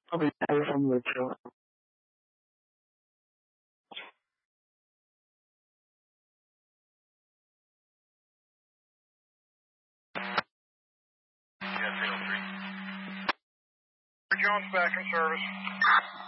Okay, I'm with you. Yeah, 303. Jones back in service.